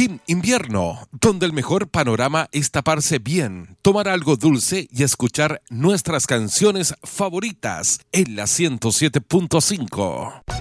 Team Invierno, donde el mejor panorama es taparse bien, tomar algo dulce y escuchar nuestras canciones favoritas en la 107.5.